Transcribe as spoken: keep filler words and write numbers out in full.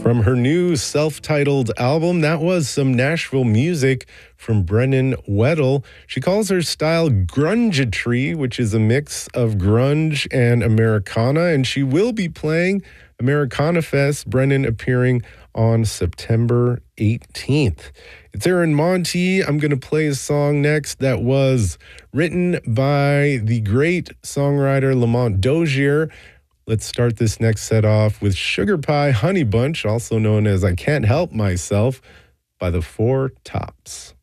From her new self-titled album, that was some Nashville music from Brennan Weddle. She calls her style grungeatry, which is a mix of grunge and Americana, and she will be playing Americana Fest, Brennan appearing on September eighteenth. It's Aaron Monty. I'm going to play a song next that was written by the great songwriter Lamont Dozier. Let's start this next set off with Sugar Pie Honey Bunch, also known as I Can't Help Myself, by the Four Tops.